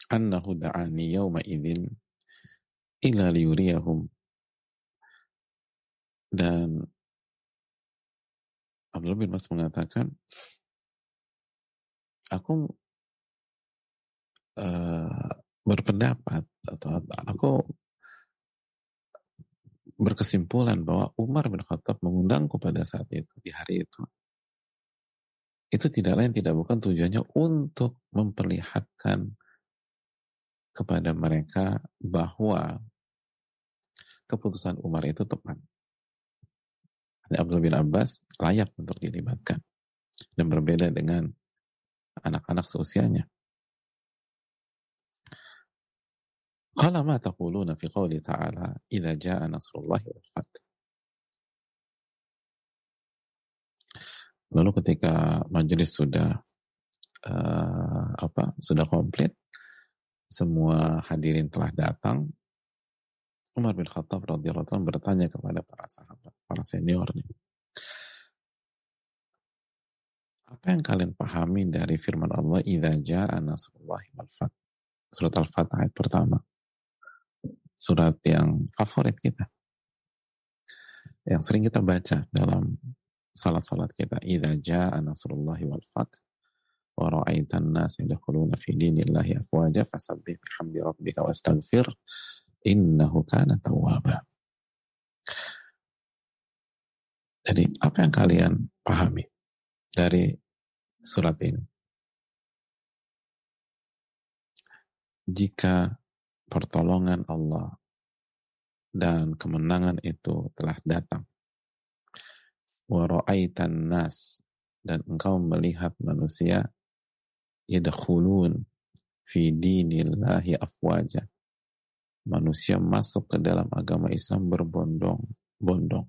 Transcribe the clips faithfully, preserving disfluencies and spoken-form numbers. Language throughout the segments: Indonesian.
annahu da'ani yawma idzin illa liyuriyahum, dan Abdullah bin Mas mengatakan, aku uh, berpendapat atau aku berkesimpulan bahwa Umar bin Khattab mengundangku pada saat itu, di hari itu, itu tidak lain tidak bukan tujuannya untuk memperlihatkan kepada mereka bahwa keputusan Umar itu tepat. Abdullah bin Abbas layak untuk dilibatkan dan berbeda dengan anak-anak seusianya. Qala ma taquluna fi qouli ta'ala idza jaa nasrullahi wal fath. Lalu ketika majelis sudah uh, apa sudah komplit, semua hadirin telah datang, Umar bin Khattab radhiyallahu anhu bertanya kepada para sahabat, para seniornya, apa yang kalian pahami dari firman Allah idza jaa nasrullahi wal fath? Surat Al-Fath ayat pertama. Surat yang favorit kita, yang sering kita baca dalam salat-salat kita. Idza jaa nasrullahi wal fath wa ra'aitan nas yadkhuluna fi dinillahi afwaja fasabbih bihamdi rabbika wastaghfir innahu kana tawwaba. Jadi apa yang kalian pahami dari surat ini? Jika pertolongan Allah dan kemenangan itu telah datang, wa ra'aitan nas, dan engkau melihat manusia yadkhulun fi dinillahi afwaja, manusia masuk ke dalam agama Islam berbondong-bondong.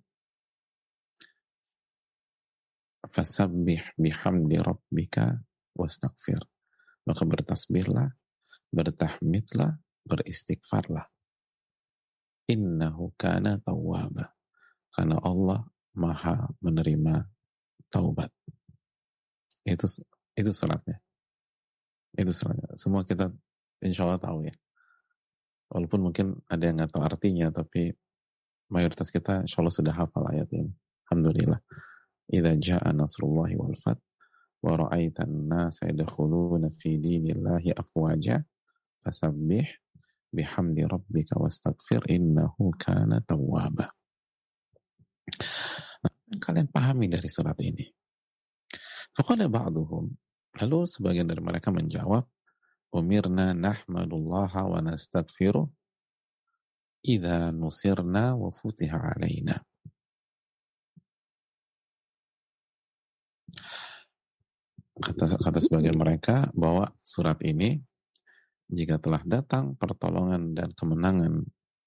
Fasabbih bihamdi rabbika wastaghfir, maka bertasbihlah, bertahmidlah, beristighfarlah. Innahu kana tawwaba, karena Allah maha menerima taubat. Itu itu suratnya. Itu suratnya. Semua kita insya Allah tahu ya. Walaupun mungkin ada yang nggak tahu artinya, tapi mayoritas kita insya Allah sudah hafal ayat ini. Alhamdulillah. Idza jaa nasrullahi wal fath wa ra'aitan nasa yadkhuluna fi dinillahi afwaja fasabbih bihamdi rabbika wastaghfir innahu kana tawwaba. Nah, kalian pahami dari surat ini? Faqala ba'duhum, lalu sebagian dari mereka menjawab, umirna nahmadullaha wa nastaghfiruh idza nusirna wa futiha alaina. Kata, kata sebagian mereka bahwa surat ini, jika telah datang pertolongan dan kemenangan,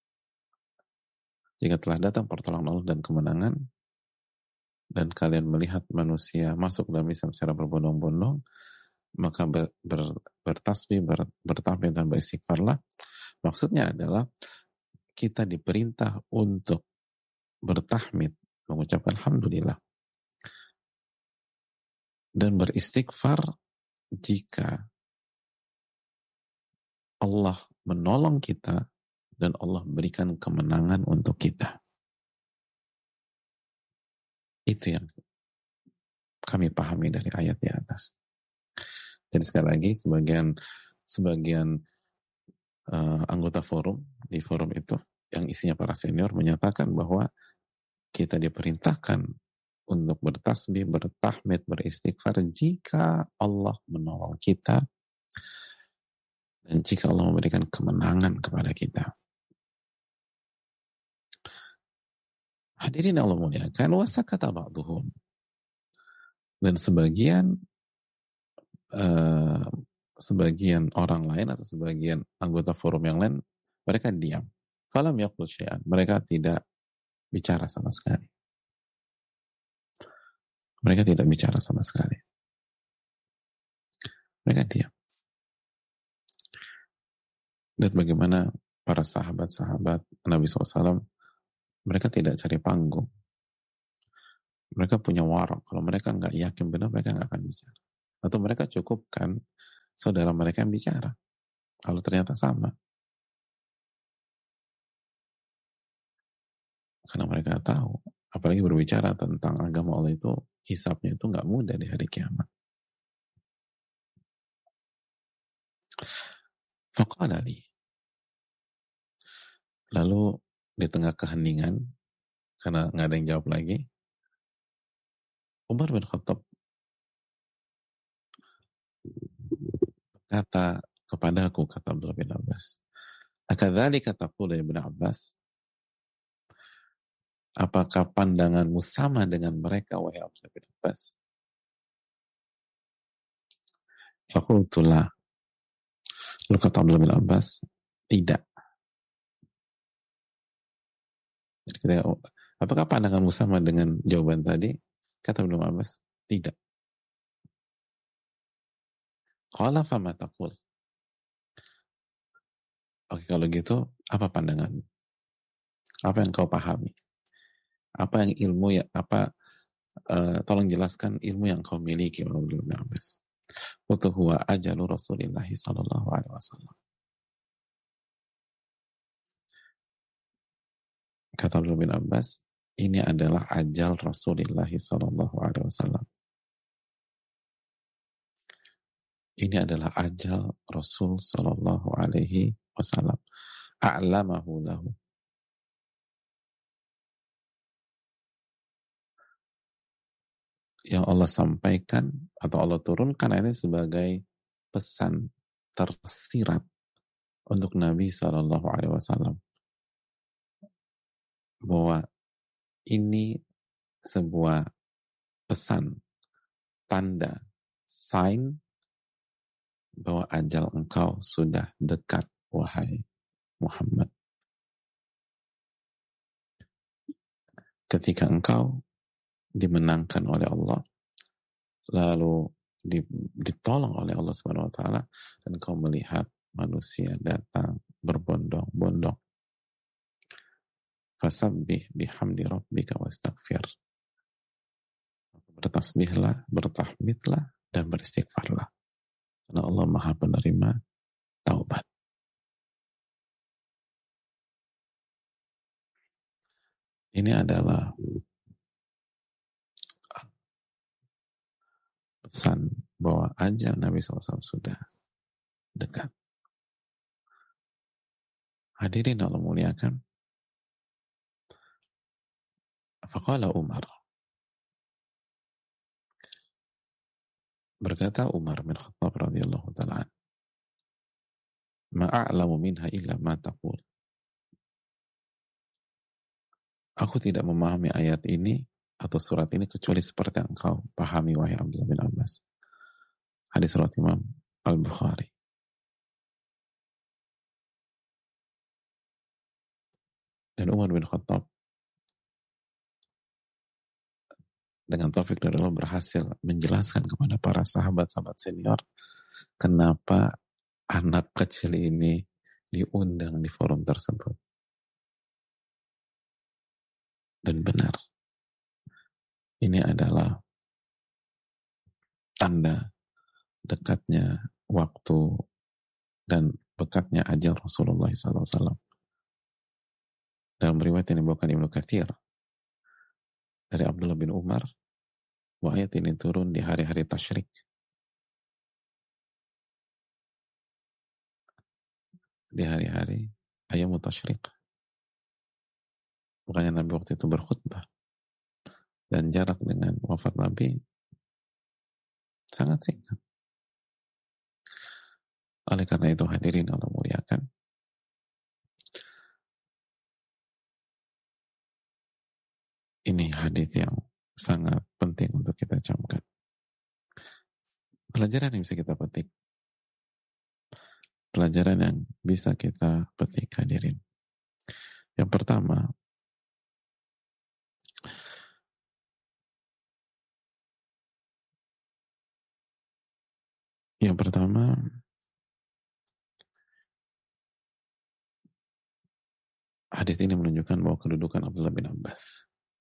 jika telah datang pertolongan Allah dan kemenangan, dan kalian melihat manusia masuk dalam Islam secara berbondong-bondong, maka ber, ber, bertasbih, ber, bertahmid dan beristighfarlah. Maksudnya adalah kita diperintah untuk bertahmid, mengucapkan alhamdulillah, dan beristighfar jika Allah menolong kita dan Allah berikan kemenangan untuk kita. Itu yang kami pahami dari ayat di atas. Jadi sekali lagi, sebagian sebagian uh, anggota forum di forum itu yang isinya para senior menyatakan bahwa kita diperintahkan untuk bertasbih, bertahmid, beristighfar jika Allah menolong kita dan jika Allah memberikan kemenangan kepada kita. Hadirin Allah muliakan, wasakata ba'duhum, dan sebagian uh, sebagian orang lain atau sebagian anggota forum yang lain, mereka diam. Falam yaqul syai'an, mereka tidak bicara sama sekali. Mereka tidak bicara sama sekali. Mereka diam. Dan bagaimana para sahabat-sahabat Nabi shallallahu alaihi wasallam, mereka tidak cari panggung. Mereka punya warok. Kalau mereka nggak yakin benar, mereka nggak akan bicara. Atau mereka cukupkan saudara mereka yang bicara. Kalau ternyata sama, karena mereka tahu, apalagi berbicara tentang agama Allah itu, hisabnya itu nggak mudah di hari kiamat. Faqala li, lalu di tengah keheningan, karena nggak ada yang jawab lagi, Umar bin Khattab kata kepadaku, kata Abdullah bin Abbas, akadzalika taqulu ya Ibnu Abbas, apakah pandanganmu sama dengan mereka, wahai Abdullah bin Abbas? Fakultulah, lalu kata Abdullah bin Abbas, tidak. Jadi kita, apakah pandanganmu sama dengan jawaban tadi? Kata Ibnu Abbas, tidak. Qala fama taqul. Oke, kalau gitu, apa pandanganmu? Apa yang kau pahami? Apa yang ilmu ya, apa, uh, tolong jelaskan ilmu yang kau miliki, Ibnu Abbas. Wa huwa ajalu Rasulillah sallallahu alaihi wasallam. Kata Abdullah bin Abbas, ini adalah ajal Rasulullah sallallahu alaihi wasallam. Ini adalah ajal Rasul sallallahu alaihi wasallam. A'lamahu lahu. Yang Allah sampaikan atau Allah turunkan ini sebagai pesan tersirat untuk Nabi sallallahu alaihi wasallam, bahwa ini sebuah pesan, tanda, sign bahwa ajal engkau sudah dekat, wahai Muhammad. Ketika engkau dimenangkan oleh Allah, lalu ditolong oleh Allah Subhanahu wa taala, dan engkau melihat manusia datang berbondong-bondong, fasabbih bihamdi rabbika wastaghfir. Bertasbihlah, bertahmidlah, dan beristighfarlah. Karena Allah Maha penerima taubat. Ini adalah pesan bahwa ajal Nabi shallallahu alaihi wasallam sudah dekat. Hadirin Allah muliakan. Faqala Umar. Berkata Umar bin Khattab radhiyallahu ta'ala, ma'a'lamu minha illa ma taqul. Aku tidak memahami ayat ini atau surat ini kecuali seperti yang engkau pahami, wahai Abdullah bin Abbas. Hadis surat Imam Al-Bukhari. Dan Umar bin Khattab dengan taufik dari Allah berhasil menjelaskan kepada para sahabat-sahabat senior kenapa anak kecil ini diundang di forum tersebut. Dan benar, ini adalah tanda dekatnya waktu dan dekatnya ajal Rasulullah shallallahu alaihi wasallam. Dalam riwayat yang dibawakan Ibnu Katsir dari Abdullah bin Umar, bahwa ayat ini turun di hari-hari tasyrik, di hari-hari ayam tasyrik. Bukannya Nabi waktu itu berkhutbah, dan jarak dengan wafat Nabi sangat singkat. Oleh karena itu, hadirin Allah muliakan, ini hadis yang sangat penting untuk kita camkan. Pelajaran yang bisa kita petik, pelajaran yang bisa kita petik, hadirin. Yang pertama, yang pertama, hadis ini menunjukkan bahwa kedudukan Abdullah bin Abbas.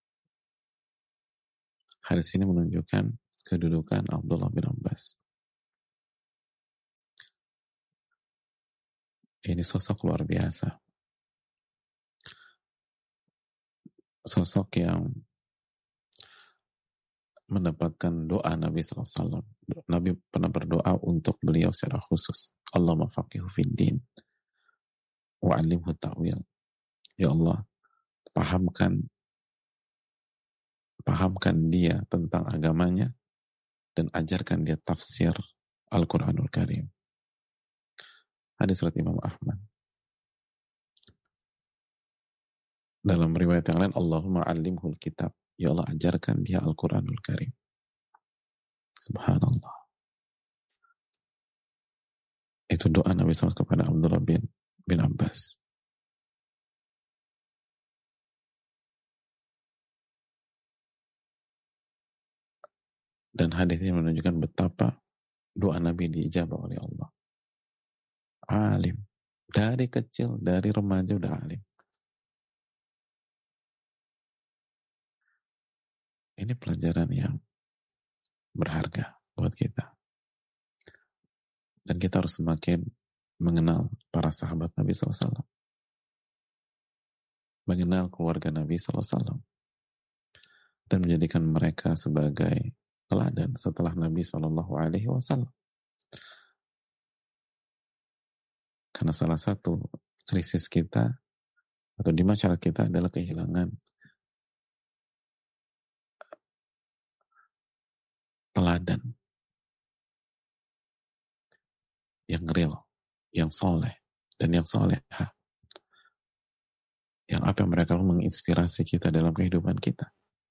Hadis ini menunjukkan kedudukan Abdullah bin Abbas. Ini sosok luar biasa. Sosok yang mendapatkan doa Nabi shallallahu alaihi wasallam. Nabi pernah berdoa untuk beliau secara khusus. Allahumma faqihu fid din wa'allimhu ta'wil. Ya Allah, pahamkan pahamkan dia tentang agamanya dan ajarkan dia tafsir Al-Quranul Karim. Hadis surat Imam Ahmad. Dalam riwayat yang lain, Allahumma allimhul kitab. Ya Allah, ajarkan dia Al-Quranul Karim. Subhanallah. Itu doa Nabi shallallahu alaihi wasallam kepada Abdullah bin, bin Abbas. Dan hadis ini menunjukkan betapa doa Nabi diijabah oleh Allah. Alim. Dari kecil, dari remaja udah alim. Ini pelajaran yang berharga buat kita. Dan kita harus semakin mengenal para sahabat Nabi shallallahu alaihi wasallam. Mengenal keluarga Nabi shallallahu alaihi wasallam. Dan menjadikan mereka sebagai teladan setelah Nabi shallallahu alaihi wasallam. Karena salah satu krisis kita atau di masyarakat kita adalah kehilangan teladan yang real, yang soleh, dan yang soleha. Yang apa yang mereka menginspirasi kita dalam kehidupan kita.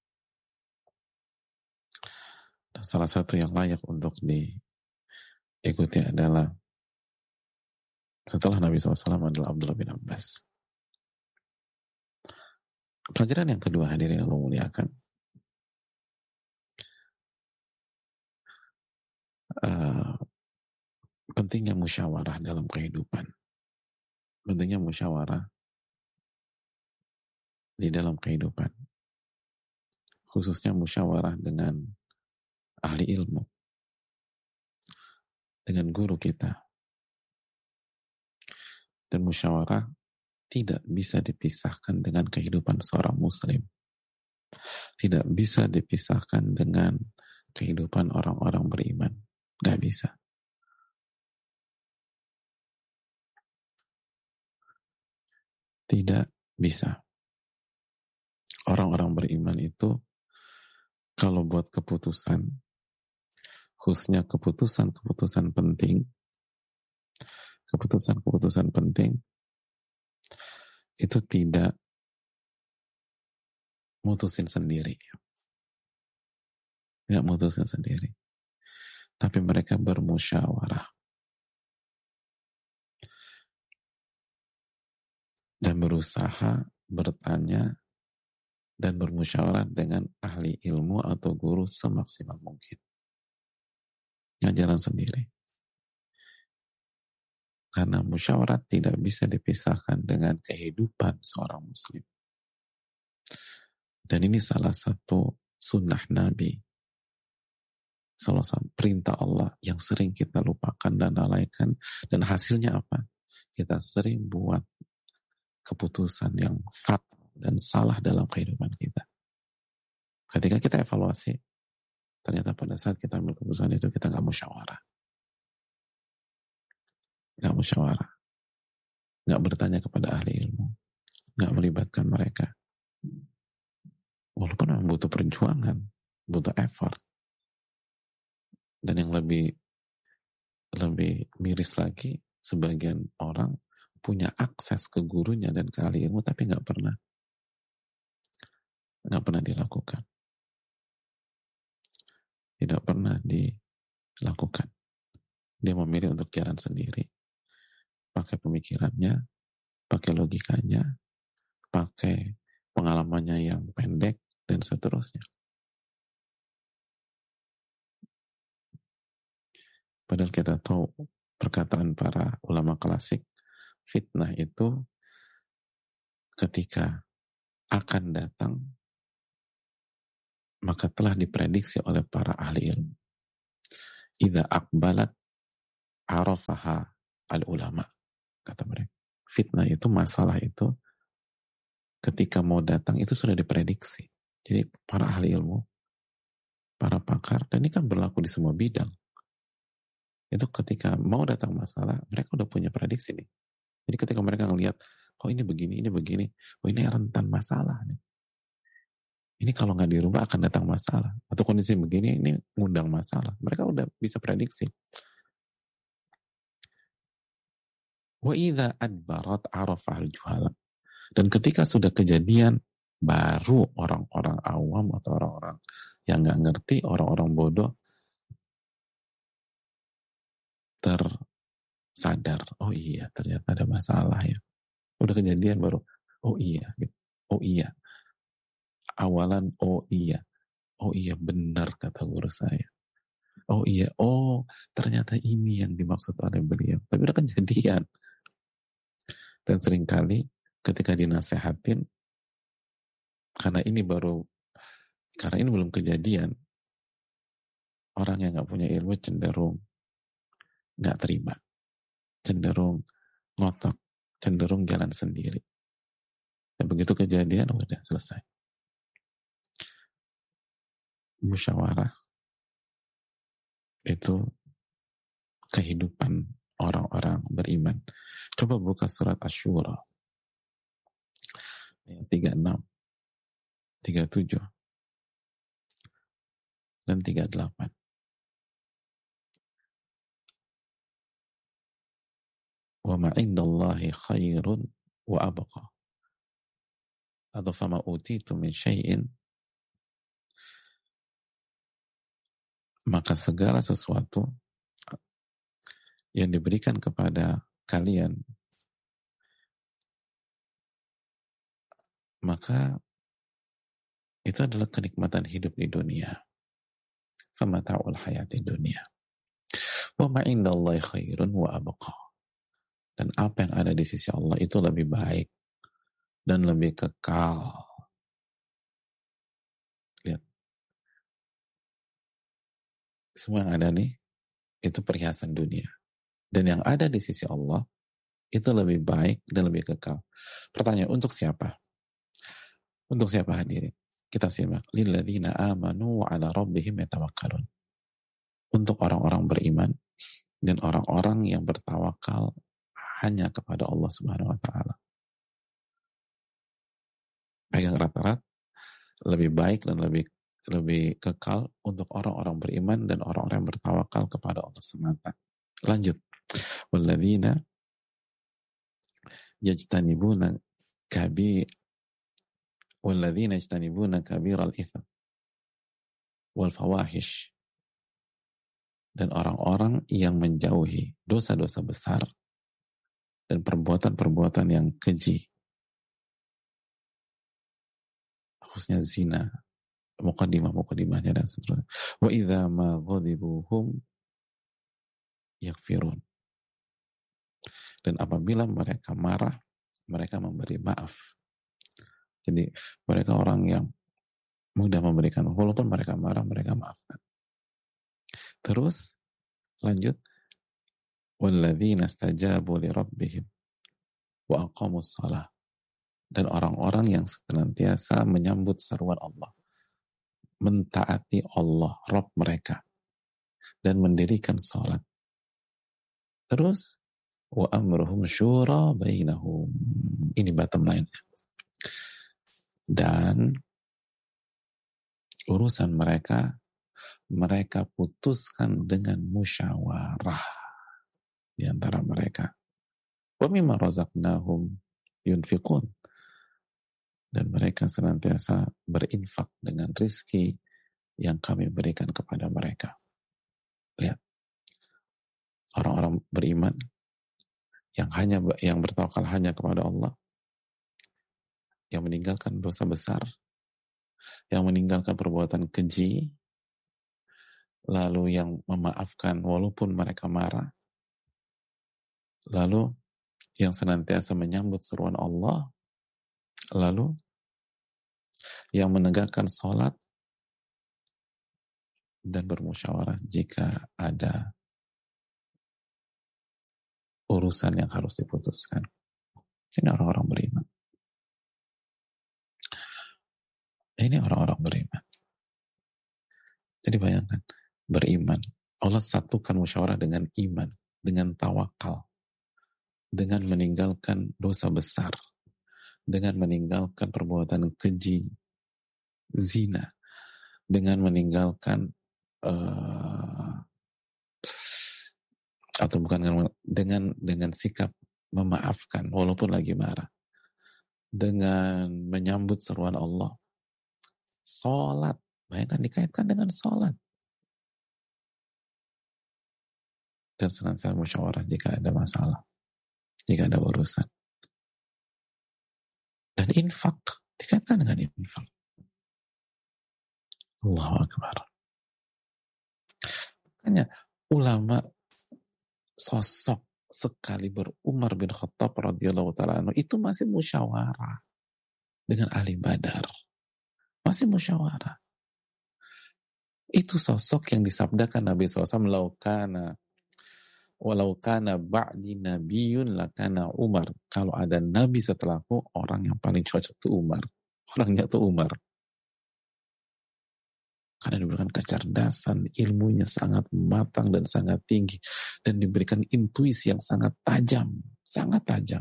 Dan salah satu yang layak untuk diikuti adalah setelah Nabi shallallahu alaihi wasallam adalah Abdullah bin Abbas. Pelajaran yang kedua, hadirin yang memuliakan, uh, pentingnya musyawarah dalam kehidupan. Pentingnya musyawarah di dalam kehidupan. Khususnya musyawarah dengan ahli ilmu. Dengan guru kita. Dan musyawarah tidak bisa dipisahkan dengan kehidupan seorang muslim. Tidak bisa dipisahkan dengan kehidupan orang-orang beriman. Gak bisa. Tidak bisa. Orang-orang beriman itu kalau buat keputusan, khususnya keputusan-keputusan penting, keputusan-keputusan penting, itu tidak mutusin sendiri. Tidak mutusin sendiri. Tapi mereka bermusyawarah. Dan berusaha bertanya dan bermusyawarah dengan ahli ilmu atau guru semaksimal mungkin. Nggak jalan sendiri. Karena musyawarah tidak bisa dipisahkan dengan kehidupan seorang muslim. Dan ini salah satu sunnah Nabi sallallahu alaihi wasallam, perintah Allah yang sering kita lupakan dan lalaikan. Dan hasilnya apa? Kita sering buat keputusan yang fatal dan salah dalam kehidupan kita. Ketika kita evaluasi, ternyata pada saat kita ambil keputusan itu kita nggak musyawarah. Nggak musyawarah. Nggak bertanya kepada ahli ilmu. Nggak melibatkan mereka. Walaupun memang butuh perjuangan, butuh effort. Dan yang lebih lebih miris lagi, sebagian orang punya akses ke gurunya dan ke ahli ilmu, tapi nggak pernah nggak pernah dilakukan. Tidak pernah dilakukan. Dia memilih untuk jalan sendiri. Pakai pemikirannya, pakai logikanya, pakai pengalamannya yang pendek, dan seterusnya. Padahal kita tahu perkataan para ulama klasik, fitnah itu ketika akan datang, maka telah diprediksi oleh para ahli ilmu. Idza aqbalat arafaha al-ulama. kata mereka. Fitnah itu, masalah itu, ketika mau datang itu sudah diprediksi. Jadi para ahli ilmu, para pakar, dan ini kan berlaku di semua bidang. Itu ketika mau datang masalah, mereka udah punya prediksi nih. Jadi ketika mereka ngelihat, oh ini begini, ini begini, oh ini rentan masalah nih. Ini kalau nggak dirubah akan datang masalah. Atau kondisi begini, ini ngundang masalah. Mereka udah bisa prediksi. Wa idza adbarat arafahal juhala. Dan ketika sudah kejadian, baru orang-orang awam atau orang-orang yang nggak ngerti, orang-orang bodoh tersadar. Oh iya, ternyata ada masalah ya. Udah kejadian baru, oh iya, gitu. Oh iya. Awalan, oh iya. Oh iya, benar kata guru saya. Oh iya, oh ternyata ini yang dimaksud oleh beliau. Tapi udah kejadian. Dan seringkali ketika dinasehatin, karena ini baru, karena ini belum kejadian, orang yang nggak punya ilmu cenderung nggak terima, cenderung ngotot, cenderung jalan sendiri. Dan begitu kejadian, udah selesai. Musyawarah itu kehidupan orang-orang beriman. Coba buka surat Asy-Syura ayat tiga puluh enam, tiga puluh tujuh, dan tiga puluh delapan. Wa ma indallahi khairun wa abqa. Atau fama utitu min syai'in, maka segala sesuatu yang diberikan kepada kalian, maka itu adalah kenikmatan hidup di dunia. Fama ta'ul hayati dunia. Wa ma indallahi khairun wa abqa. Dan apa yang ada di sisi Allah itu lebih baik dan lebih kekal. Lihat. Semua yang ada nih, itu perhiasan dunia. Dan yang ada di sisi Allah, itu lebih baik dan lebih kekal. Pertanyaan, untuk siapa? Untuk siapa hadirin? Kita simak. Lilladzina amanu wa ala rabbihim yatawakkalun. Untuk orang-orang beriman dan orang-orang yang bertawakal hanya kepada Allah Subhanahu wa taala. Pegang rata-rata lebih baik dan lebih lebih kekal untuk orang-orang beriman dan orang-orang yang bertawakal kepada Allah semata. Lanjut. Walladzina yajtanibuna kabi walladzina yajtanibuna kabiral itsm wal fawahish. Dan orang-orang yang menjauhi dosa-dosa besar dan perbuatan-perbuatan yang keji, khususnya zina, muqaddimah-muqaddimahnya dan seterusnya. Wa idza ma ghadibuhum yaghfirun. Dan apabila mereka marah, mereka memberi maaf. Jadi mereka orang yang mudah memberikan, walaupun mereka marah, mereka maafkan. Terus lanjut, walladzina stajabu li rabbihim wa aqamus shalah. Dan orang-orang yang senantiasa menyambut seruan Allah, mentaati Allah, Rabb mereka, dan mendirikan salat. Terus wa amruhum syura bainahum. Ini bottom line-nya. Dan urusan mereka, mereka putuskan dengan musyawarah di antara mereka. Wa mimma razaqnahum yunfiqun. Dan mereka senantiasa berinfak dengan rizki yang kami berikan kepada mereka. Lihat, orang-orang beriman yang hanya yang bertawakal hanya kepada Allah, yang meninggalkan dosa besar, yang meninggalkan perbuatan keji, lalu yang memaafkan walaupun mereka marah, lalu yang senantiasa menyambut seruan Allah, lalu yang menegakkan sholat dan bermusyawarah jika ada urusan yang harus diputuskan. Ini orang-orang beriman. Ini orang-orang beriman. Jadi bayangkan, beriman. Allah satukan musyawarah dengan iman, dengan tawakal, dengan meninggalkan dosa besar, dengan meninggalkan perbuatan keji, zina, dengan meninggalkan uh, atau bukan dengan dengan dengan sikap memaafkan walaupun lagi marah, dengan menyambut seruan Allah, sholat, bayangkan dikaitkan dengan sholat, dan senantiasa musyawarah jika ada masalah, jika ada urusan, dan infak dikaitkan dengan infak. Allahu Akbar. Makanya ulama sosok sekali Umar bin Khattab radhiyallahu taala anhu itu masih musyawarah dengan ahli Badar, masih musyawarah. Itu sosok yang disabdakan Nabi shallallahu alaihi wasallam, laukana walau kana ba'di nabiyun lakana Umar. Kalau ada nabi setelahku, orang yang paling cocok itu Umar. Orangnya itu Umar. Karena diberikan kecerdasan, ilmunya sangat matang dan sangat tinggi, dan diberikan intuisi yang sangat tajam, sangat tajam.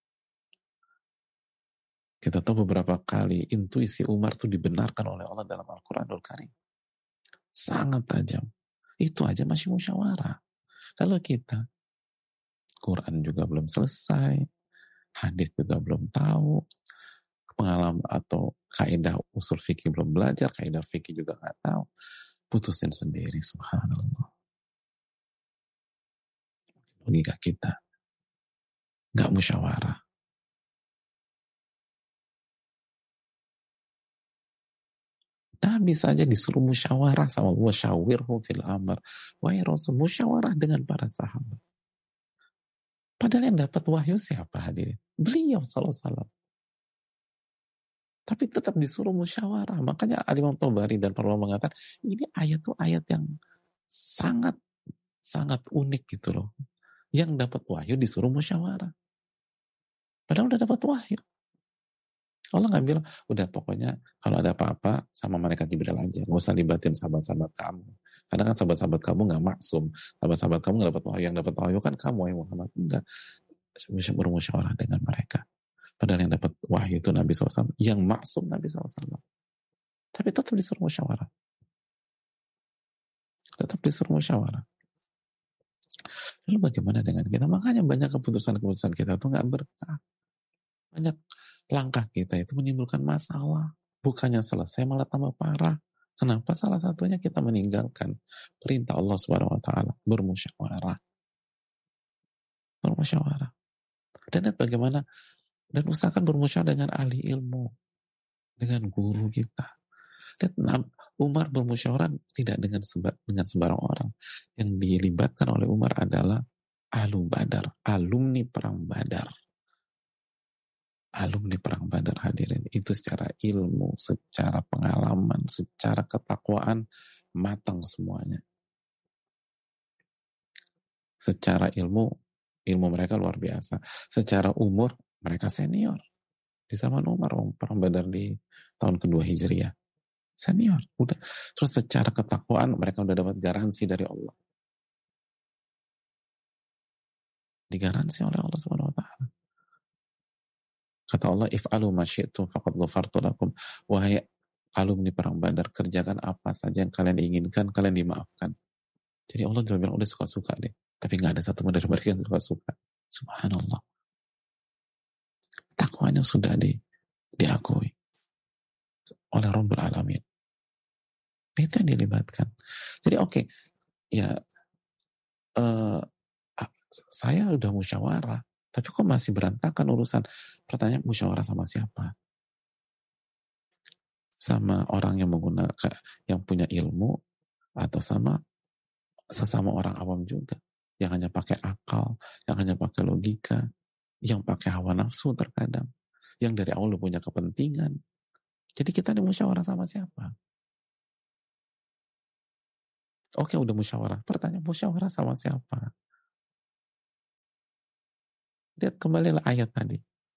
Kita tahu beberapa kali intuisi Umar itu dibenarkan oleh Allah dalam Al-Quranul Karim. Sangat tajam. Itu aja masih musyawarah. Kalau kita, Quran juga belum selesai, hadis juga belum tahu, pengalaman atau kaidah usul fikih belum belajar, kaidah fikih juga nggak tahu, putusin sendiri, subhanallah. Logika kita nggak musyawarah. Nabi saja disuruh musyawarah sama Allah, syawirhum fil amr. Wahai Rasul, musyawarah dengan para sahabat. Padahal yang dapat wahyu siapa hadirin? Beliau sallallahu alaihi wasallam. Tapi tetap disuruh musyawarah. Makanya Al-Imam Tabari dan para ulama mengatakan, ini ayat tuh ayat yang sangat sangat unik gitu loh. Yang dapat wahyu disuruh musyawarah. Padahal udah dapat wahyu. Allah nggak bilang, udah pokoknya kalau ada apa-apa sama malaikat Jibril aja, nggak usah libatin sahabat-sahabat kamu. Karena kan sahabat-sahabat kamu nggak maksum, sahabat-sahabat kamu nggak dapat wahyu, yang dapat wahyu kan kamu yang Muhammad. Enggak, bermusyawarah dengan mereka. Padahal yang dapat wahyu itu Nabi shallallahu alaihi wasallam, yang maksum Nabi shallallahu alaihi wasallam. Tapi tetap disuruh musyawarah. Tetap disuruh musyawarah. Lalu bagaimana dengan kita? Makanya banyak keputusan-keputusan kita tuh nggak berkah. Banyak langkah kita itu menimbulkan masalah. Bukannya selesai malah tambah parah. Kenapa? Salah satunya kita meninggalkan perintah Allah Subhanahu wa taala, bermusyawarah. Bermusyawarah. Dan lihat bagaimana, dan usahakan bermusyawarah dengan ahli ilmu, dengan guru kita. Dan Umar bermusyawarah tidak dengan seba, dengan sembarang orang. Yang dilibatkan oleh Umar adalah ahlu Badar, alumni perang Badar. Alumni perang Badar hadirin. Itu secara ilmu, secara pengalaman, secara ketakwaan matang semuanya. Secara ilmu, ilmu mereka luar biasa. Secara umur, mereka senior. Di zaman Umar, perang Badar di tahun kedua Hijriah. Senior. Udah. Terus secara ketakwaan, mereka udah dapat garansi dari Allah. Digaransi oleh Allah Subhanahu wa taala. Kata Allah, if'alu ma syi'tum faqad ghafartu lakum. Wahai alumni perang Badar, kerjakan apa saja yang kalian inginkan, kalian dimaafkan. Jadi Allah juga bilang, udah suka-suka deh. Tapi gak ada satu dari mereka yang suka-suka. Subhanallah. Takwanya sudah di, diakui oleh Rabbul Alamin. Itu yang dilibatkan. Jadi oke, okay, ya uh, saya udah musyawarah, tapi kok masih berantakan urusan? Pertanyaan, musyawarah sama siapa? Sama orang yang menggunakan, yang punya ilmu, atau sama sesama orang awam juga, yang hanya pakai akal, yang hanya pakai logika, yang pakai hawa nafsu terkadang, yang dari awal punya kepentingan. Jadi kita musyawarah sama siapa? Oke, udah musyawarah. Pertanyaan, musyawarah sama siapa? Lihat kembali ayat tadi.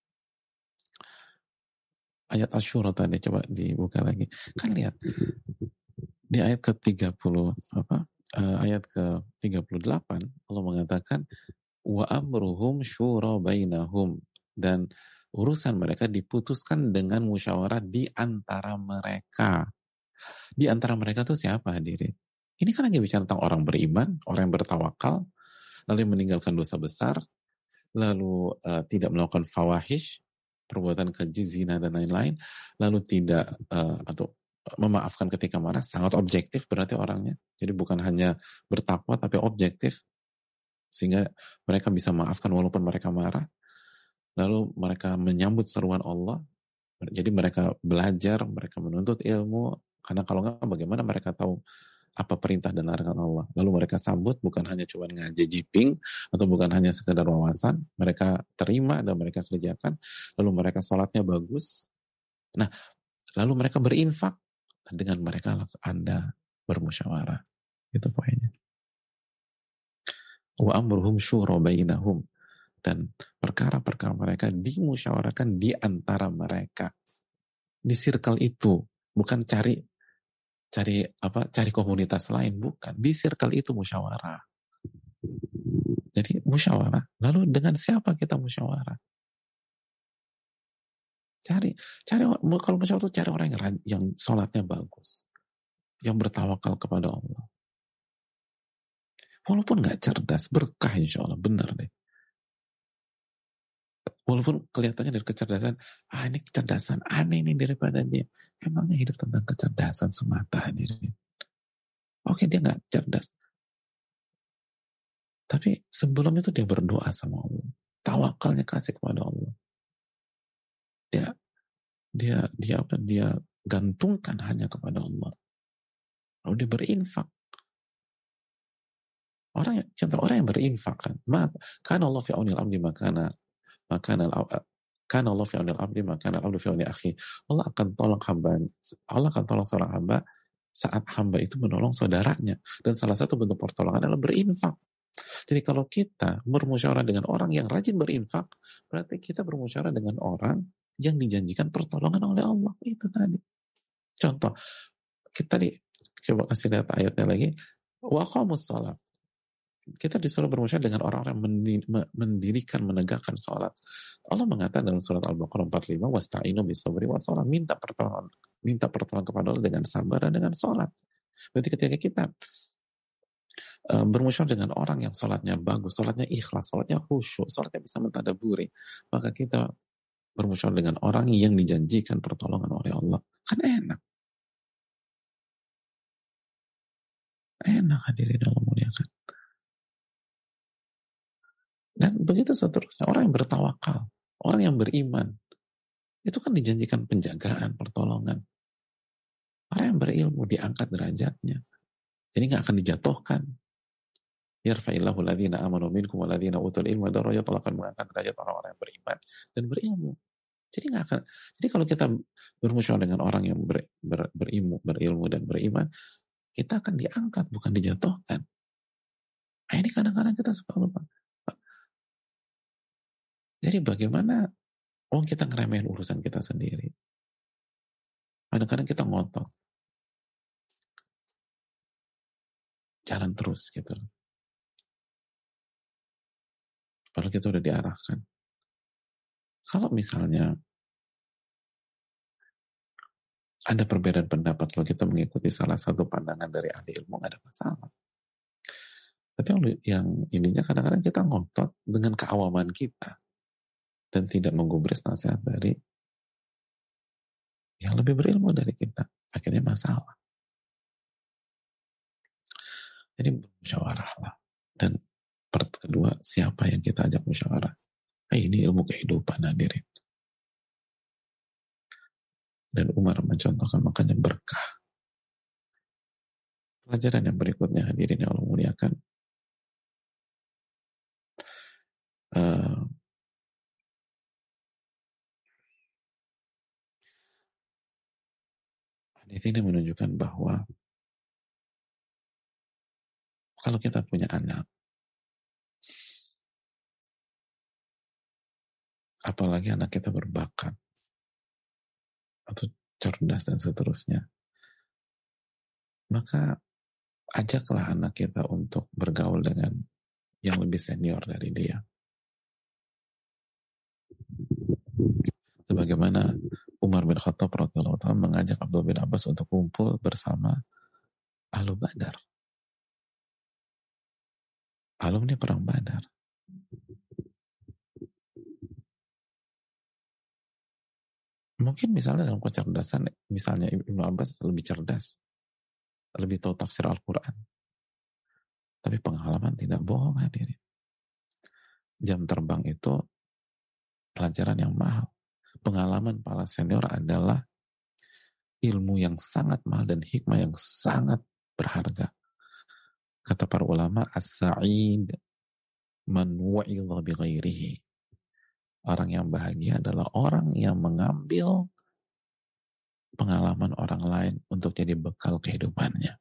Ayat Asyura tadi, coba dibuka lagi. Kan lihat, di ayat ke tiga puluh, apa, uh, ayat ke tiga puluh delapan, Allah mengatakan, wa amruhum syura bainahum, dan urusan mereka diputuskan dengan musyawarah di antara mereka. Di antara mereka tuh siapa hadirin? Ini kan lagi bicara tentang orang beriman, orang yang bertawakal, lalu yang meninggalkan dosa besar, lalu uh, tidak melakukan fawahish, perbuatan keji, zina dan lain-lain, lalu tidak uh, atau memaafkan ketika marah, sangat objektif berarti orangnya. Jadi bukan hanya bertakwa tapi objektif, sehingga mereka bisa maafkan walaupun mereka marah. Lalu mereka menyambut seruan Allah, jadi mereka belajar, mereka menuntut ilmu, karena kalau nggak bagaimana mereka tahu apa perintah dan larangan Allah. Lalu mereka sambut, bukan hanya cuma ngaji jiping, atau bukan hanya sekedar wawasan, mereka terima dan mereka kerjakan, lalu mereka sholatnya bagus. Nah, lalu mereka berinfak, dan dengan mereka Anda bermusyawarah. Itu poinnya. Wa amruhum syura bainahum, dan perkara-perkara mereka dimusyawarahkan di antara mereka. Di circle itu, bukan cari cari apa cari komunitas lain, bukan. Di circle itu musyawarah. Jadi musyawarah. Lalu dengan siapa kita musyawarah? Cari cari kalau musyawarah itu cari orang yang yang sholatnya bagus, yang bertawakal kepada Allah. Walaupun nggak cerdas, berkah insya Allah, benar deh. Walaupun kelihatannya dari kecerdasan, ah ini kecerdasan aneh nih daripada dia. Emangnya hidup tentang kecerdasan semata ini? Oke, dia nggak cerdas. Tapi sebelum itu dia berdoa sama Allah. Tawakalnya kasih kepada Allah. Dia dia dia apa? Dia gantungkan hanya kepada Allah. Lalu dia berinfak. Orang yang, contoh orang yang berinfak kan, kan Allah fi aunil abdi makana makana kan Allah fi aunil abdi makana abdu fi auni akhi. Allah akan tolong hamba, Allah akan tolong seorang hamba saat hamba itu menolong saudaranya, dan salah satu bentuk pertolongan adalah berinfak. Jadi kalau kita bermusyawarah dengan orang yang rajin berinfak, berarti kita bermusyawarah dengan orang yang dijanjikan pertolongan oleh Allah. Itu tadi. Contoh, kita di coba kasih lihat ayatnya lagi. Wa qamus shalah. Kita disuruh bermusyawarah dengan orang-orang yang mendirikan, menegakkan sholat. Allah mengatakan dalam surat Al-Baqarah empat puluh lima, wasta'inu bis-sabri was-shalah, minta pertolongan, minta pertolongan kepada Allah dengan sabar dan dengan sholat. Berarti ketika kita uh, bermusyawarah dengan orang yang sholatnya bagus, sholatnya ikhlas, sholatnya khusyuk, sholatnya bisa mentadaburi, maka kita bermusyawarah dengan orang yang dijanjikan pertolongan oleh Allah. Kan enak. Enak hadirin Allah muliakan. Dan begitu seterusnya. Orang yang bertawakal, orang yang beriman, itu kan dijanjikan penjagaan, pertolongan. Orang yang berilmu diangkat derajatnya. Jadi gak akan dijatuhkan. Yarfa'illahu alladhina amanu minkum walladhina utul ilma darajat. Allah akan mengangkat derajat orang-orang yang beriman dan berilmu. Jadi gak akan. Jadi kalau kita bermusyawarah dengan orang yang ber, ber, berilmu, berilmu dan beriman, kita akan diangkat, bukan dijatuhkan. Nah, ini kadang-kadang kita suka lupa. Jadi bagaimana oh kita ngeremehin urusan kita sendiri. Kadang-kadang kita ngotot. Jalan terus gitu. Padahal kita udah diarahkan. Kalau misalnya ada perbedaan pendapat, kalau kita mengikuti salah satu pandangan dari ahli ilmu, nggak ada masalah. Tapi yang ininya kadang-kadang kita ngotot dengan keawaman kita dan tidak menggubris nasihat dari yang lebih berilmu dari kita. Akhirnya masalah. Jadi musyawarahlah. Dan part kedua, siapa yang kita ajak musyawarah? Nah, ini ilmu kehidupan hadirin. Dan Umar mencontohkan, makanya berkah. Pelajaran yang berikutnya hadirin yang Allah muliakan. Uh, hadis ini menunjukkan bahwa kalau kita punya anak, apalagi anak kita berbakat atau cerdas dan seterusnya, maka ajaklah anak kita untuk bergaul dengan yang lebih senior dari dia. Sebagaimana Umar bin Khattab radhiyallahu ta'ala mengajak Abdullah bin Abbas untuk kumpul bersama Ahlu Badar, alumni perang Badar. Mungkin misalnya dalam kecerdasan, misalnya Ibnu Abbas lebih cerdas, lebih tahu tafsir Al-Quran, tapi pengalaman tidak bohong hadirin. Jam terbang itu pelajaran yang mahal. Pengalaman para senior adalah ilmu yang sangat mahal dan hikmah yang sangat berharga. Kata para ulama, as-sa'id man wa'idha bi ghairihi. Orang yang bahagia adalah orang yang mengambil pengalaman orang lain untuk jadi bekal kehidupannya.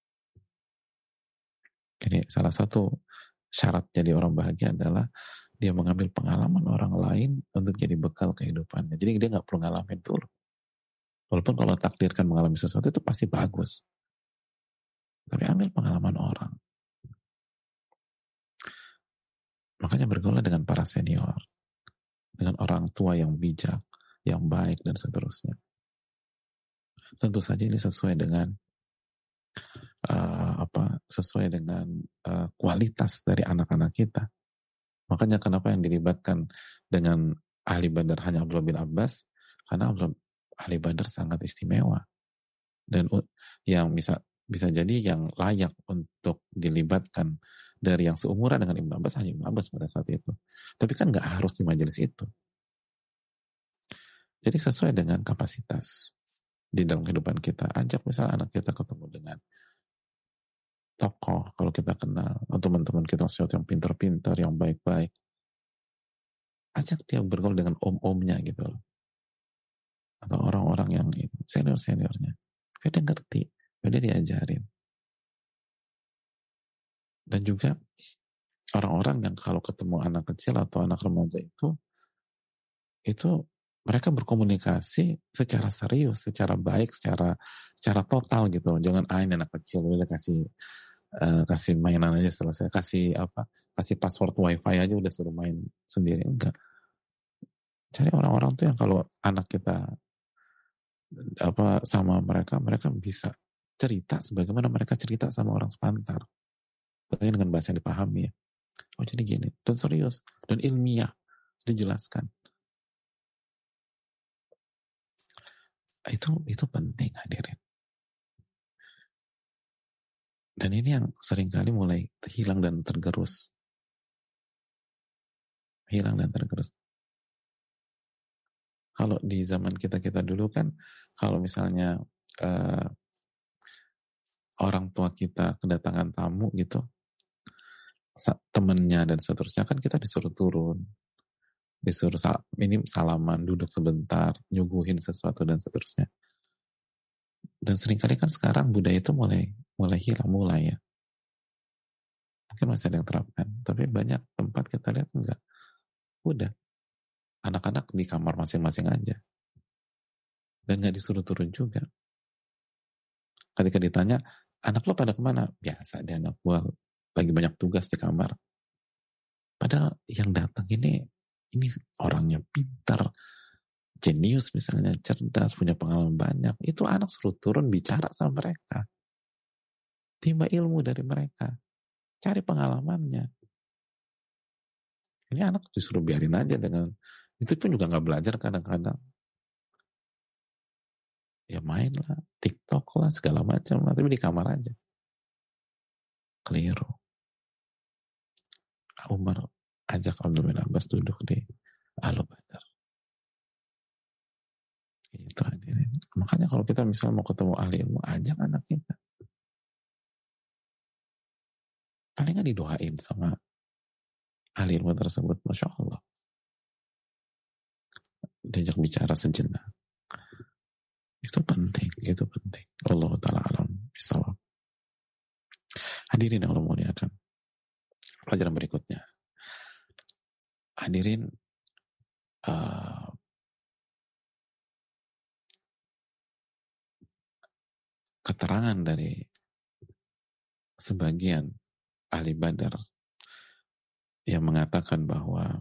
Jadi salah satu syarat jadi orang bahagia adalah dia mengambil pengalaman orang lain untuk jadi bekal kehidupannya. Jadi dia nggak perlu ngalamin dulu. Walaupun kalau takdirkan mengalami sesuatu itu pasti bagus. Tapi ambil pengalaman orang. Makanya bergaul dengan para senior, dengan orang tua yang bijak, yang baik, dan seterusnya. Tentu saja ini sesuai dengan uh, apa? Sesuai dengan uh, kualitas dari anak-anak kita. Makanya kenapa yang dilibatkan dengan ahli Badar hanya Abdullah bin Abbas? Karena ahli Badar sangat istimewa. Dan yang bisa bisa jadi yang layak untuk dilibatkan dari yang seumuran dengan Ibnu Abbas hanya Ibnu Abbas pada saat itu. Tapi kan nggak harus di majelis itu. Jadi sesuai dengan kapasitas di dalam kehidupan kita. Ajak misalnya anak kita ketemu dengan tokoh kalau kita kenal, atau teman-teman kita sesuatu yang pintar-pintar, yang baik-baik. Ajak dia bergaul dengan om-omnya gitu loh. Atau orang-orang yang senior-seniornya. Biar dia ngerti, biar dia diajarin. Dan juga orang-orang yang kalau ketemu anak kecil atau anak remaja itu, itu mereka berkomunikasi secara serius, secara baik, secara secara total gitu loh. Jangan ah ini anak kecil, udah kasih uh, kasih mainan aja selesai, kasih apa, kasih password wifi aja udah suruh main sendiri. Enggak. Cari orang-orang tuh yang kalau anak kita apa sama mereka, mereka bisa cerita sebagaimana mereka cerita sama orang sepantar. Tentunya dengan bahasa yang dipahami ya. Oh jadi gini, dan serius, dan ilmiah, dijelaskan. Itu itu penting hadirin. Dan ini yang seringkali mulai hilang dan tergerus. Hilang dan tergerus. Kalau di zaman kita-kita dulu kan, kalau misalnya uh, orang tua kita kedatangan tamu gitu, temennya dan seterusnya kan kita disuruh turun. Disuruh ini salaman, duduk sebentar, nyuguhin sesuatu dan seterusnya. Dan seringkali kan sekarang budaya itu mulai mulai hilang, mulai ya. Mungkin masih ada yang terapkan, tapi banyak tempat kita lihat enggak. Udah, anak-anak di kamar masing-masing aja. Dan gak disuruh turun juga. Ketika ditanya, anak lo pada kemana? Biasa, dia anak gue lagi banyak tugas di kamar. Padahal yang datang ini, ini orangnya pintar, jenius misalnya, cerdas, punya pengalaman banyak. Itu anak suruh turun bicara sama mereka. Timba ilmu dari mereka. Cari pengalamannya. Ini anak disuruh biarin aja dengan, itu pun juga gak belajar kadang-kadang. Ya main lah, TikTok lah, segala macam lah, tapi di kamar aja. Keliru. Umar ajak Abdullah bin Abbas duduk di Ahlu Badar. Itu hadirin. Makanya kalau kita misalnya mau ketemu ahli ilmu, ajak anak kita. Paling nggak didoain sama ahli ilmu tersebut, Masya Allah. Diajak bicara sejenak. Itu penting, itu penting. Allah Ta'ala alam bisawab. Hadirin yang Allah muliakan. Pelajaran berikutnya. Hadirin, uh, keterangan dari sebagian ahli Badar yang mengatakan bahwa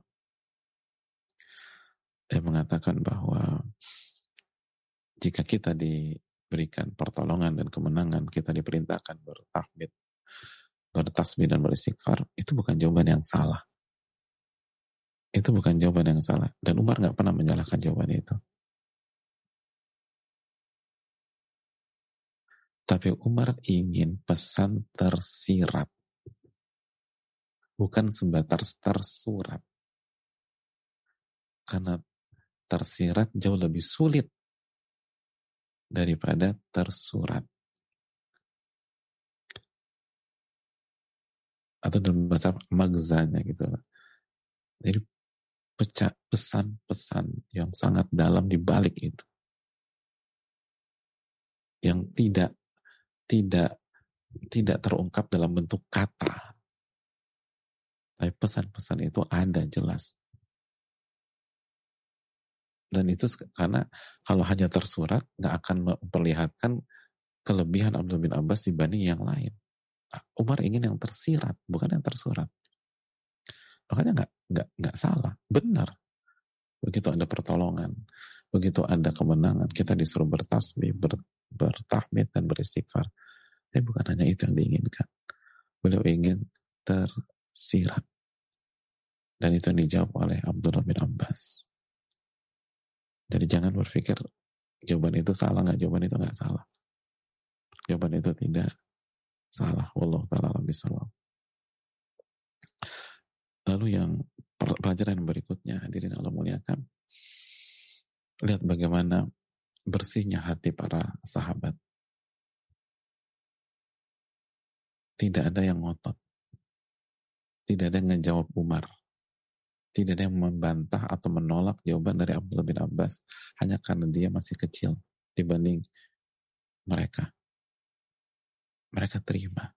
yang mengatakan bahwa jika kita diberikan pertolongan dan kemenangan, kita diperintahkan bertahmid, bertasbih dan beristighfar, itu bukan jawaban yang salah. Itu bukan jawaban yang salah. Dan Umar nggak pernah menyalahkan jawaban itu. Tapi Umar ingin pesan tersirat, bukan sebatas tersurat. Karena tersirat jauh lebih sulit daripada tersurat. Atau dalam bahasa magzanya gitu. Jadi pecah pesan-pesan yang sangat dalam di balik itu. Yang tidak tidak tidak terungkap dalam bentuk kata. Tapi pesan-pesan itu ada jelas. Dan itu karena kalau hanya tersurat, nggak akan memperlihatkan kelebihan Abdullah bin Abbas dibanding yang lain. Umar ingin yang tersirat, bukan yang tersurat. Makanya nggak nggak nggak salah, benar. Begitu ada pertolongan, begitu ada kemenangan, kita disuruh bertasbih, ber, bertahmid dan beristighfar. Tapi bukan hanya itu yang diinginkan. Beliau ingin tersirat. Dan itu yang dijawab oleh Abdullah bin Abbas. Jadi jangan berpikir jawaban itu salah, nggak, jawaban itu nggak salah. Jawaban itu tidak salah. Wallahu ta'ala a'lam bishawab. Lalu yang pelajaran berikutnya, hadirin Allah muliakan, lihat bagaimana bersihnya hati para sahabat. Tidak ada yang ngotot. Tidak ada yang ngejawab Umar. Tidak ada yang membantah atau menolak jawaban dari Abdullah bin Abbas hanya karena dia masih kecil dibanding mereka. Mereka terima.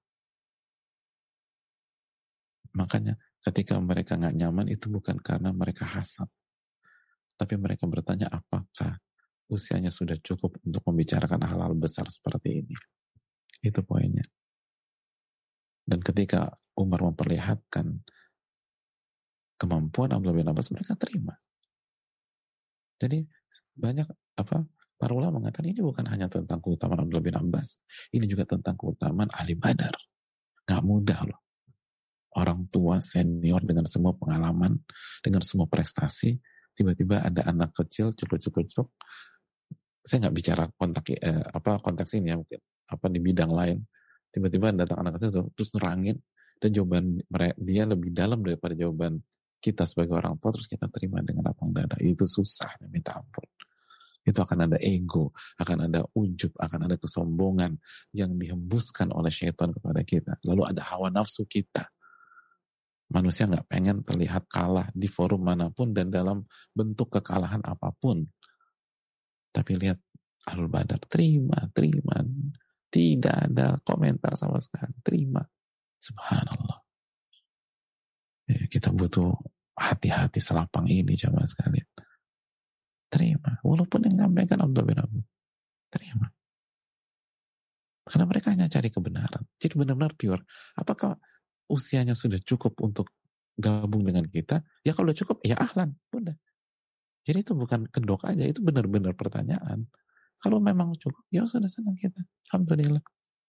Makanya ketika mereka nggak nyaman itu bukan karena mereka hasad. Tapi mereka bertanya apakah usianya sudah cukup untuk membicarakan hal-hal besar seperti ini. Itu poinnya. Dan ketika Umar memperlihatkan kemampuan Abdullah bin Abbas, mereka terima. Jadi banyak apa para ulama mengatakan ini bukan hanya tentang keutamaan Abdullah bin Abbas, ini juga tentang keutamaan ahli Badar. Gak mudah loh. Orang tua senior dengan semua pengalaman, dengan semua prestasi, tiba-tiba ada anak kecil cucuk-cucuk. Saya nggak bicara kontak eh, apa konteks ini ya, mungkin apa di bidang lain. Tiba-tiba datang anak kecil terus nerangin dan jawaban dia lebih dalam daripada jawaban kita sebagai orang tua, terus kita terima dengan lapang dada. Itu susah, minta ampun. Itu akan ada ego, akan ada ujub, akan ada kesombongan yang dihembuskan oleh syaitan kepada kita. Lalu ada hawa nafsu kita. Manusia nggak pengen terlihat kalah di forum manapun dan dalam bentuk kekalahan apapun. Tapi lihat Ahlul Badar, terima, terima. Tidak ada komentar sama sekali, terima. Subhanallah. Ya, kita butuh hati-hati selapang ini jamaah sekalian. Terima. Walaupun yang nyampaikan Abdullah bin Abbas. Terima. Karena mereka hanya cari kebenaran. Jadi benar-benar pure. Apakah usianya sudah cukup untuk gabung dengan kita? Ya kalau udah cukup, ya ahlan. Udah. Jadi itu bukan kedok aja. Itu benar-benar pertanyaan. Kalau memang cukup, ya sudah senang kita. Alhamdulillah.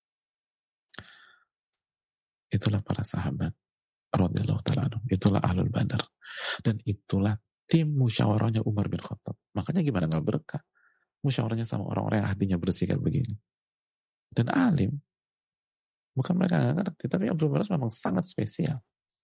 Itulah para sahabat. Radhiyallahu ta'ala anhum. Itulah Ahlul Badar. Dan itulah tim musyawarahnya Umar bin Khattab. Makanya gimana gak berkah? Musyawarahnya sama orang-orang yang hatinya bersih kayak begini. Dan alim. Bukan mereka gak ngerti. Tapi Abdul Baras memang sangat spesial.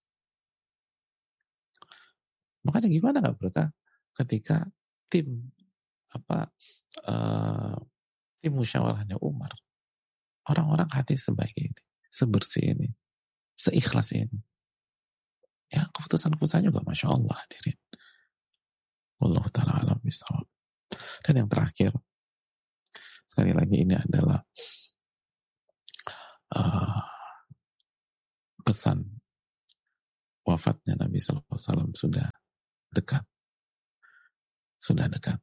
Makanya gimana gak berkah ketika tim apa uh, tim musyawarahnya Umar. Orang-orang hati sebaik ini. Sebersih ini. Seikhlas ini. Ya keputusan-keputusan juga Masya Allah hadirin. Wallahu ta'ala alam bishawab. Dan yang terakhir, sekali lagi ini adalah uh, pesan wafatnya Nabi shallallahu alaihi wasallam sudah dekat. sudah dekat.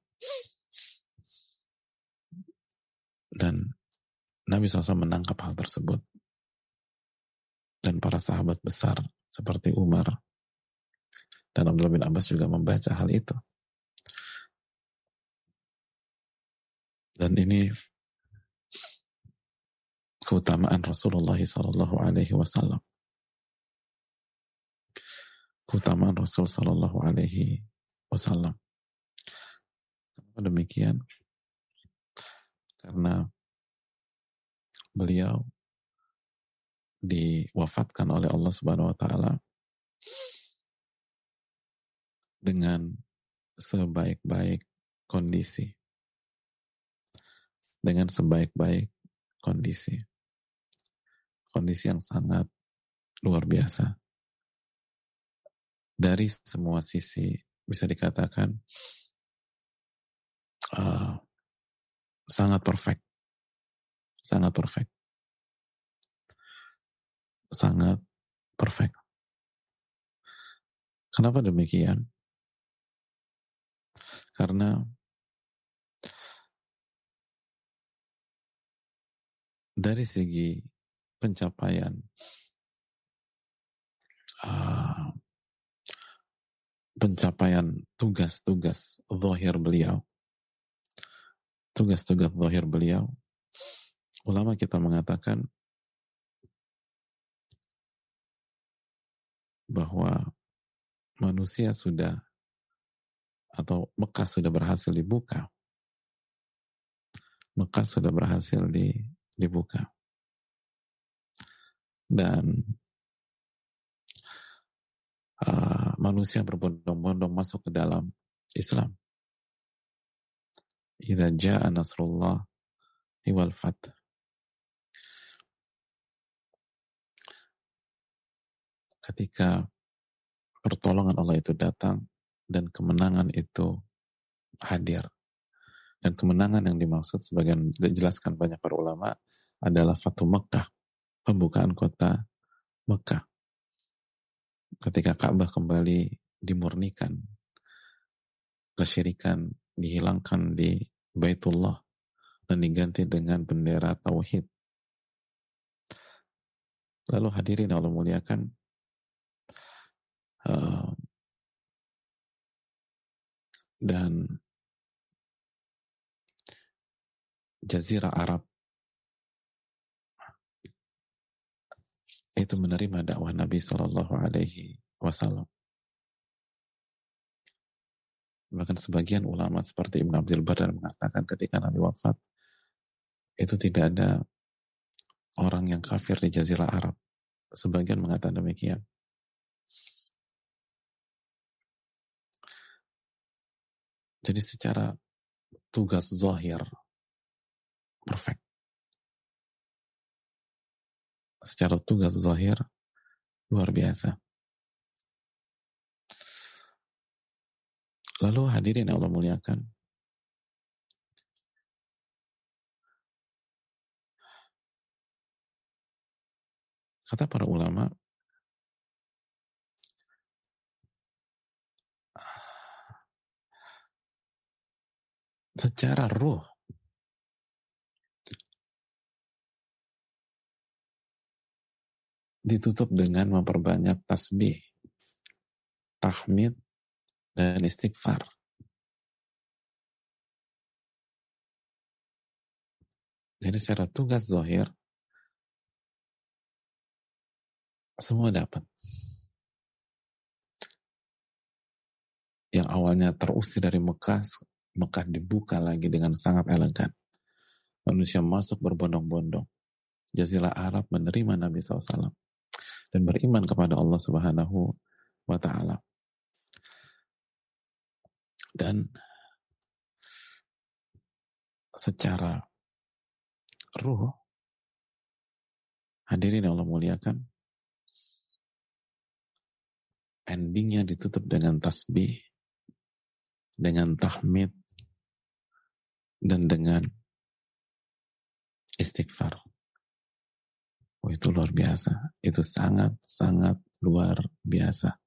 Dan Nabi shallallahu alaihi wasallam menangkap hal tersebut. Dan para sahabat besar seperti Umar dan Abdullah bin Abbas juga membaca hal itu. Dan ini keutamaan Rasulullah Sallallahu Alaihi Wasallam. Keutamaan Rasul Sallallahu Alaihi Wasallam. Kenapa demikian? Karena beliau diwafatkan oleh Allah Subhanahu Wa Taala dengan sebaik-baik kondisi, dengan sebaik-baik kondisi, kondisi yang sangat luar biasa. Dari semua sisi bisa dikatakan uh, sangat perfect, sangat perfect, sangat perfect. Kenapa demikian? Karena dari segi pencapaian uh, pencapaian tugas-tugas zahir beliau, tugas-tugas zahir beliau, ulama kita mengatakan bahwa manusia sudah atau Mekah sudah berhasil dibuka. Mekah sudah berhasil di, dibuka. Dan uh, manusia berbondong-bondong masuk ke dalam Islam. Idza jaa nasrullah wal fath. Ketika pertolongan Allah itu datang dan kemenangan itu hadir. Dan kemenangan yang dimaksud sebagian dijelaskan banyak para ulama adalah Fatu Mekah, pembukaan kota Mekah. Ketika Ka'bah kembali dimurnikan, kesyirikan dihilangkan di Baitullah dan diganti dengan bendera tauhid. Lalu hadirin Allah muliakan, uh, dan Jazirah Arab itu menerima dakwah Nabi Sallallahu Alaihi Wasallam. Bahkan sebagian ulama seperti Ibn Abdul Bar mengatakan ketika Nabi wafat itu tidak ada orang yang kafir di Jazirah Arab. Sebagian mengatakan demikian. Jadi secara tugas zahir perfect. Secara tugas zahir luar biasa. Lalu hadirin Allah muliakan, kata para ulama, secara ruh ditutup dengan memperbanyak tasbih, tahmid, dan istighfar. Jadi secara tugas zahir semua dapat. Yang awalnya terusir dari Mekah, Mekah dibuka lagi dengan sangat elegan. Manusia masuk berbondong-bondong. Jazirah Arab menerima Nabi shallallahu alaihi wasallam dan beriman kepada Allah Subhanahu wa Ta'ala. Dan secara ruh, hadirin Allah muliakan, endingnya ditutup dengan tasbih, dengan tahmid, dan dengan istighfar. Oh, itu luar biasa. Itu sangat-sangat luar biasa.